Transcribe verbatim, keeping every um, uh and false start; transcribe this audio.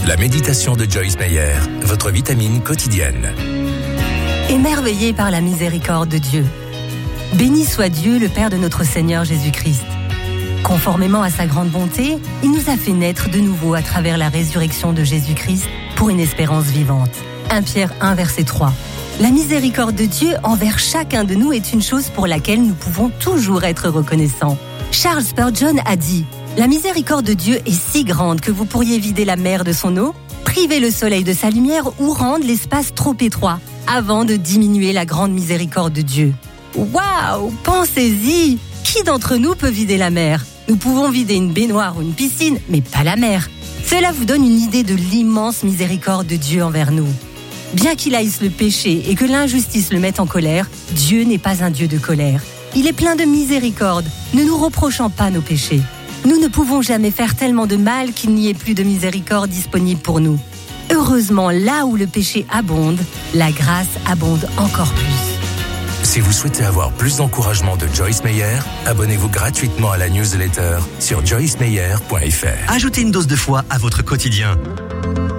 La méditation de Joyce Meyer, votre vitamine quotidienne. Émerveillé par la miséricorde de Dieu. Béni soit Dieu, le Père de notre Seigneur Jésus-Christ. Conformément à sa grande bonté, il nous a fait naître de nouveau à travers la résurrection de Jésus-Christ pour une espérance vivante. premier Pierre un, verset trois. La miséricorde de Dieu envers chacun de nous est une chose pour laquelle nous pouvons toujours être reconnaissants. Charles Spurgeon a dit « La miséricorde de Dieu est si grande que vous pourriez vider la mer de son eau, priver le soleil de sa lumière ou rendre l'espace trop étroit avant de diminuer la grande miséricorde de Dieu. » Waouh! Pensez-y! Qui d'entre nous peut vider la mer? Nous pouvons vider une baignoire ou une piscine, mais pas la mer. Cela vous donne une idée de l'immense miséricorde de Dieu envers nous. Bien qu'il haïsse le péché et que l'injustice le mette en colère, Dieu n'est pas un Dieu de colère. Il est plein de miséricorde, ne nous reprochant pas nos péchés. Nous ne pouvons jamais faire tellement de mal qu'il n'y ait plus de miséricorde disponible pour nous. Heureusement, là où le péché abonde, la grâce abonde encore plus. Si vous souhaitez avoir plus d'encouragement de Joyce Meyer, abonnez-vous gratuitement à la newsletter sur joyce meyer point f r. Ajoutez une dose de foi à votre quotidien.